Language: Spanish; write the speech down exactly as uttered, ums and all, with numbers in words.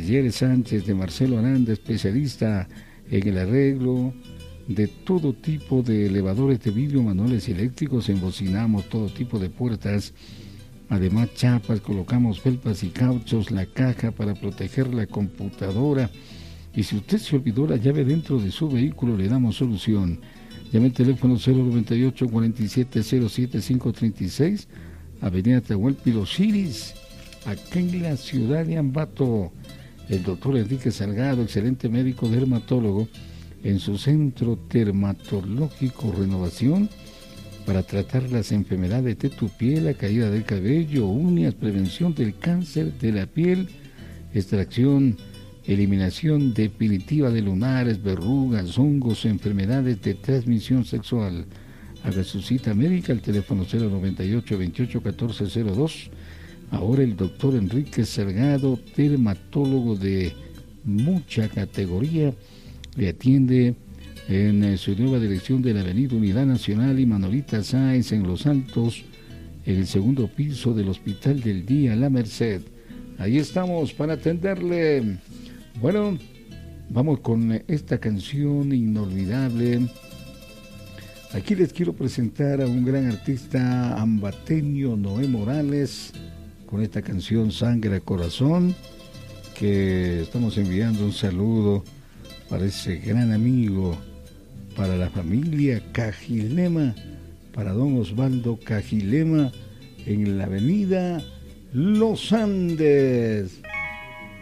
Taller Sánchez de Marcelo Aranda, especialista en el arreglo de todo tipo de elevadores de vidrio, manuales y eléctricos. Embocinamos todo tipo de puertas, además chapas, colocamos felpas y cauchos, la caja para proteger la computadora. Y si usted se olvidó la llave dentro de su vehículo, le damos solución. Llame al teléfono cero noventa y ocho, cuarenta y siete, cero siete, quinientos treinta y seis, Avenida Atahualpa Los Iris, acá en la ciudad de Ambato. El doctor Enrique Salgado, excelente médico dermatólogo, en su centro dermatológico Renovación, para tratar las enfermedades de tu piel, la caída del cabello, uñas, prevención del cáncer de la piel, extracción, eliminación definitiva de lunares, verrugas, hongos, enfermedades de transmisión sexual. Haga su cita médica al teléfono cero noventa y ocho, veintiocho, catorce cero dos. Ahora el doctor Enrique Salgado, dermatólogo de mucha categoría, le atiende en su nueva dirección de la Avenida Unidad Nacional y Manolita Sáenz en Los Altos, en el segundo piso del Hospital del Día La Merced. Ahí estamos para atenderle. Bueno, vamos con esta canción inolvidable. Aquí les quiero presentar a un gran artista ambateño, Noé Morales, con esta canción Sangre a Corazón, que estamos enviando un saludo para ese gran amigo, para la familia Cajilema, para don Osvaldo Cajilema, en la avenida Los Andes.